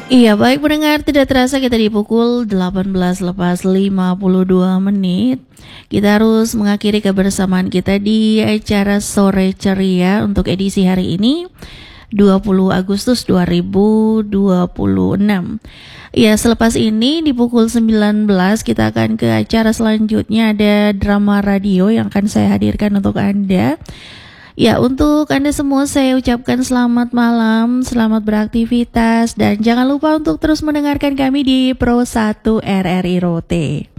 Iya, baik pendengar, tidak terasa kita di pukul 18 lepas 52 menit. Kita harus mengakhiri kebersamaan kita di acara Sore Ceria untuk edisi hari ini, 20 Agustus 2026. Ya, selepas ini di pukul 19 kita akan ke acara selanjutnya, ada drama radio yang akan saya hadirkan untuk Anda. Ya, untuk Anda semua saya ucapkan selamat malam, selamat beraktivitas, dan jangan lupa untuk terus mendengarkan kami di Pro 1 RRI Rote.